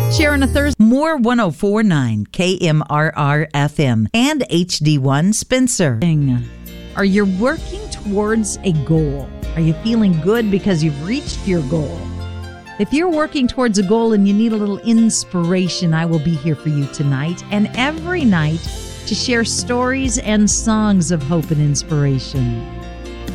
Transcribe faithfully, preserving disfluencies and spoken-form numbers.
Sharon a Thursday. More one oh four point nine K M R R F M and H D one Spencer. Are you working towards a goal? Are you feeling good because you've reached your goal? If you're working towards a goal and you need a little inspiration, I will be here for you tonight and every night to share stories and songs of hope and inspiration.